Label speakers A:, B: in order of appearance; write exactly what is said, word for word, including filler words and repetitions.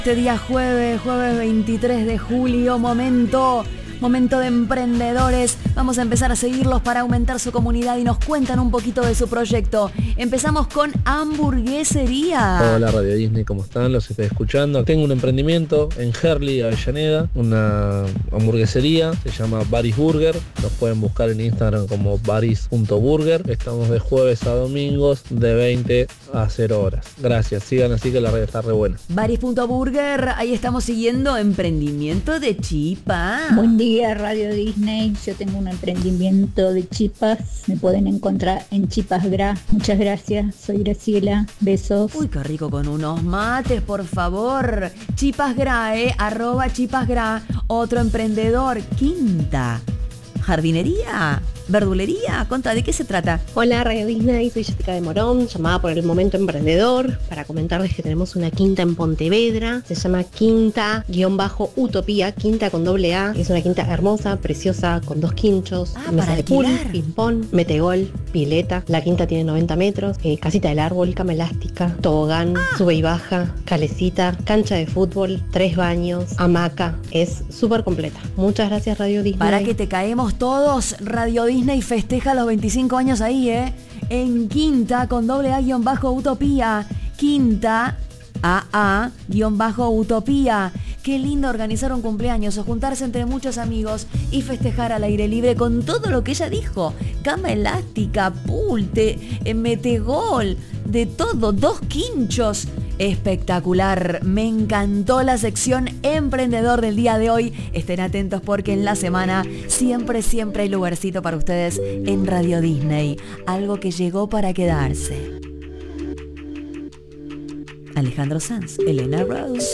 A: Este día jueves, jueves veintitrés de julio, momento, momento de emprendedores. Vamos a empezar a seguirlos para aumentar su comunidad y nos cuentan un poquito de su proyecto. Empezamos con hamburguesería.
B: Hola Radio Disney, ¿cómo están? Los estoy escuchando. Tengo un emprendimiento en Herli, Avellaneda, una hamburguesería, se llama Baris Burger. Nos pueden buscar en Instagram como baris punto burger. Estamos de jueves a domingos de veinte a cero horas. Gracias, sigan así que la red está re buena.
A: baris punto burger, ahí estamos siguiendo emprendimiento de chipa.
C: Buen día Radio Disney, yo tengo un emprendimiento de chipas, me pueden encontrar en Chipas Gra. Muchas gracias, soy Graciela, besos.
A: Uy, qué rico con unos mates, por favor. Chipas Gra, eh, arroba Chipas Gra. Otro emprendedor, Quinta. Jardinería, verdulería, conta, ¿de qué se trata?
D: Hola Radio Disney, soy Jessica de Morón, llamada por el Momento Emprendedor, para comentarles que tenemos una quinta en Pontevedra, se llama Quinta-Utopía, quinta con doble A, es una quinta hermosa, preciosa, con dos quinchos,
A: Ah,
D: mesa
A: para
D: de pool,
A: alquilar.
D: ping-pong, metegol, pileta, la quinta tiene noventa metros, eh, casita del árbol, cama elástica, tobogán,
A: Ah.
D: sube y baja, calecita, cancha de fútbol, tres baños, hamaca, es súper completa. Muchas gracias Radio Disney.
A: Para que te caemos todos, Radio Disney festeja los veinticinco años ahí, ¿eh? En Quinta con doble A guión bajo Utopía. Quinta A A guión bajo Utopía. Qué lindo organizar un cumpleaños o juntarse entre muchos amigos y festejar al aire libre con todo lo que ella dijo. Cama elástica, pool, te, eh, metegol, de todo, dos quinchos. Espectacular, me encantó la sección emprendedor del día de hoy. Estén atentos porque en la semana siempre, siempre hay lugarcito para ustedes en Radio Disney. Algo que llegó para quedarse. Alejandro Sanz, Elena Rose.